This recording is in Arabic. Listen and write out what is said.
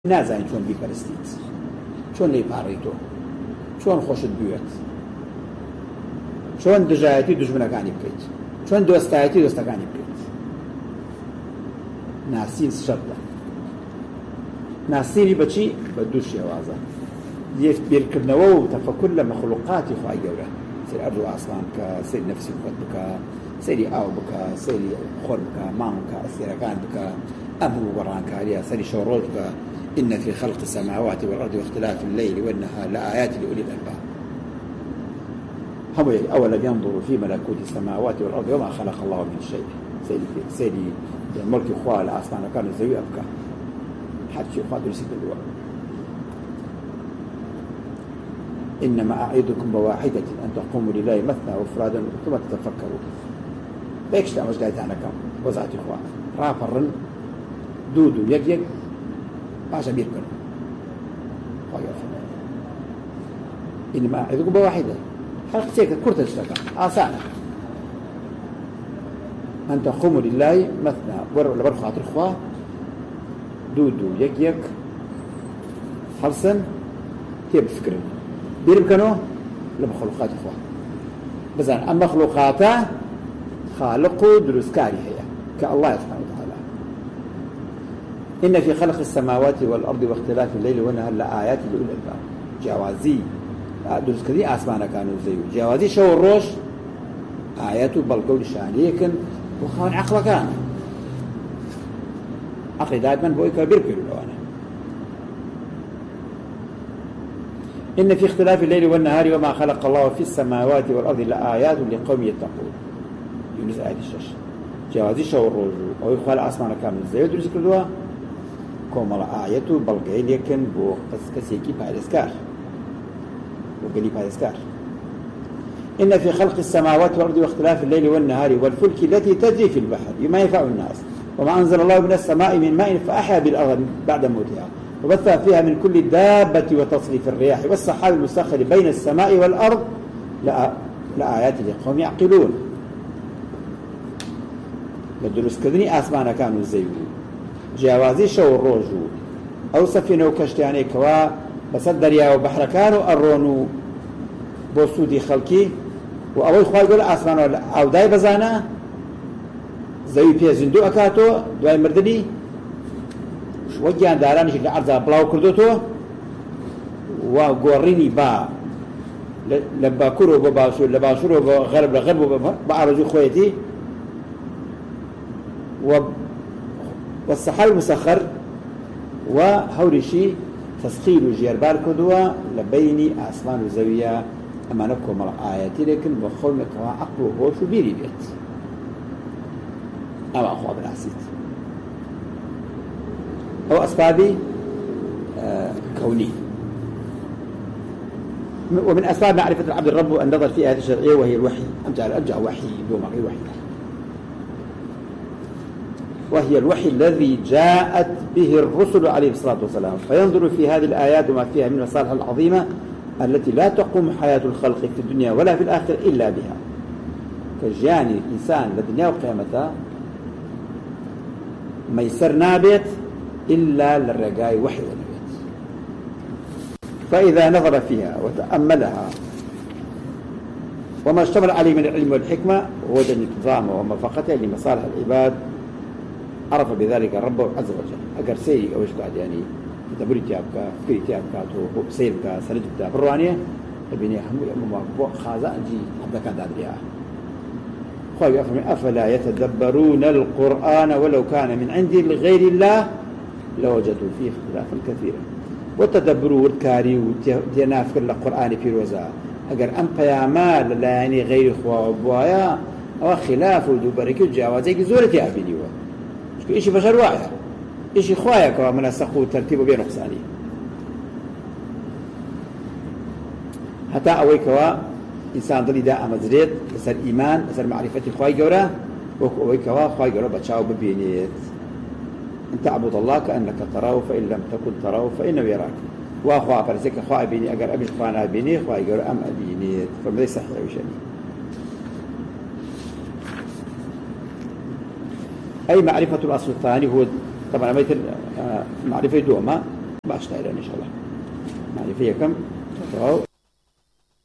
نازانین چۆن بیپەرستیت، چۆن لێپاڕیتۆ، چۆن خۆشت بوێت، چۆن دژایەتی دوژمنەکانی بکەیت، چۆن دۆستایەتی دۆستەکانی بکەیت. ناسین شەرتە. ناسینی بەچی؟ بە دوو شێوازە. بیرکردنەوە و تەفەکر لە مەخلوقاتی خوای گەورە، سەیری ئەرض و ئاسمان بکە، سەیری نەفسی خۆت بکە، سەیری ئاو بکە، سەیری خۆر بکە، ماڵ بکە، ئەستێرەکان بکە، ئەمر و گەڕانکاریە، سەیری شەوڕۆژ بکە. إن في خلق السماوات والأرض واختلاف الليل والنهار لآيات لأولي الألباب. هم أولم ينظروا في ملكوت السماوات والأرض وما خلق الله من شيء. سيدي الملك إخوة العاصمان كان زي أبكى حد شيء إخوة درسي بالدواء. إنما أعيدكم بواحدة أن تقوموا لله مثنى وفرادا ثم تتفكروا. بيكش لا مش قاعد أنا كم وزعت إخوة رافرن دودو يك عشان بيركن. إنما أعيدكم بواحدة. حلقة سيكت كرة الشتاء آسانة أن تقوموا لله مثنى لبر خاطر إخوة دودو يك حرصا تيب فكرا بيركنوا لمخلوقات إخوة بزن أما مخلوقاته خالقوا دروسكاري هي كالله سبحانه وتعالى. إن في خلق السماوات والأرض واختلاف الليل والنهار لآيات لأولي الألباب. جوازي دروسكاري آسمانا كانوا زيو جوازي شو الروش آيات بالقول شانيكن وخان عقل كان عقل دائما بويك بيركلوا لوانا. إن في اختلاف الليل والنهار وما خلق الله في السماوات والأرض لآيات لقوم يتقون. يونس آيات الشش جوازي شو الروج أو يخال آسمانا كانوا زيو دروسكاري كومال آياتو بلغي لكن بو كسيكي بارسكار وقلي بارسكار. إن في خلق السماوات والأرض واختلاف الليل والنهار والفلك التي تجري في البحر بما ينفع الناس وما أنزل الله من السماء من ماء فأحيا بالأرض بعد موتها وبث فيها من كل دابة وتصريف الرياح والسحاب المسخر بين السماء والأرض لآيات لقوم يعقلون. لدروس كذني آسمانا كانوا زيون جوازي شو الروجو أو سفينة وكشتياني كوا بس الدريا وبحر كانوا الرونو بوسودي خلقي وأول خواهي يقول أسمان أو داي بزانا زي بيزندو أكاتو دواي مردني وجيان داراني شكل عرضها بلاو كردوتو وقوريني با لباكورو بباشور لباشورو بغرب لغرب بعرجو خويتي والسحاب المسخر وهورشي تسخير جيربار كدوا لبيني أسمان وزوية أما نكو مع آياتي لكن بخول مكوا عقل وهوش وبيري بيت أما أخوة بالعسيد أو أسبابي كوني. ومن أسباب معرفة العبد الرب أن نظر في آيات الشرعية وهي الوحي أرجع وحي دوما غير وحي وهي الوحي الذي جاءت به الرسل عليه الصلاة والسلام فينظر في هذه الآيات وما فيها من المصالح العظيمة التي لا تقوم حياة الخلق في الدنيا ولا في الآخرة إلا بها كجاني الإنسان للدنيا وقيامتها ميسر نابت إلا للرقاء وحي ونبيت. فإذا نظر فيها وتأملها وما اشتمل عليه من العلم والحكمة ووجد انتظامه وموافقته لمصالح العباد عرف بذلك ربه عز وجل. أجر سيء أو إيش قاعد يعني تدبري تابك فكري تابك تو سيرك سرجت بروانية البنية حمول أمم خازن جي عبد كان دادريها. خايف أفهم أفلا يتدبرون القرآن ولو كان من عند غير الله لوجدوا فيه اختلافا كثيرا. وتدبروا الكاري وتنافق القرآن في روزا أجر أم قيامات لا يعني غير خوا بوايا أو خلاف ودبرك الجوازك زورتي أبيني إيش بشر واعي إيش خوايا كوا من السقو ترتيب بين نقصاني حتى أوي كوا إنسان ضلي داء مزريد بسر إيمان بسر معرفة خواي جورا وأوي كوا خواي جورا بتشاو ببينيت أن تعبد الله كأنك تراه فإن لم تكن تراه فإنه يراك وأخوا فرزك خواي بيني أجر أبي خوانا بيني خواي جورا أم أبينيت فما يصح يوشني أي معرفة الأصل الثاني هو طبعا معرفة دوما باش دایرن ان شاء الله معرفه یکم